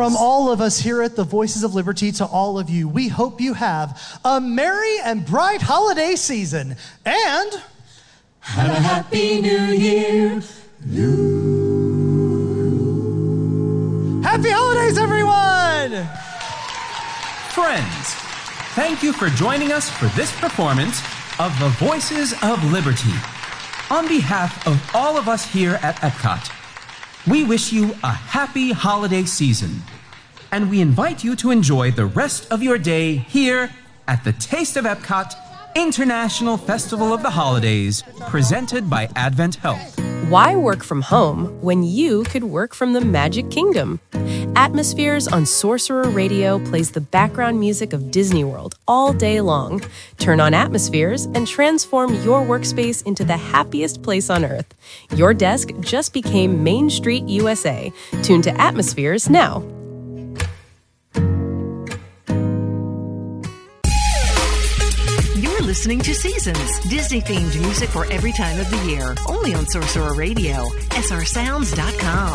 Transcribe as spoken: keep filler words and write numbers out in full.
From all of us here at the Voices of Liberty to all of you, we hope you have a merry and bright holiday season. And have a happy new year. Happy holidays, everyone! Friends, thank you for joining us for this performance of the Voices of Liberty. On behalf of all of us here at Epcot, we wish you a happy holiday season, and we invite you to enjoy the rest of your day here at the Taste of Epcot International Festival of the Holidays, presented by Advent Health. Why work from home when you could work from the Magic Kingdom? Atmospheres on Sorcerer Radio plays the background music of Disney World all day long. Turn on Atmospheres and transform your workspace into the happiest place on earth. Your desk just became Main Street U S A. Tune to Atmospheres now. You're listening to Seasons, Disney-themed music for every time of the year. Only on Sorcerer Radio, S R sounds dot com.